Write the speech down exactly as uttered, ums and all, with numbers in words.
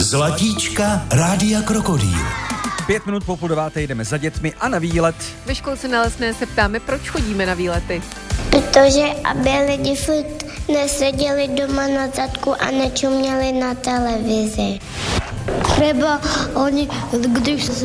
Zlatíčka Rádia Krokodýl. Pět minut po půl deváté jdeme za dětmi a na výlet. Ve školce na Lesné se ptáme, proč chodíme na výlety. Protože aby lidi furt neseděli doma na zadku a nečuměli na televizi. Třeba oni, když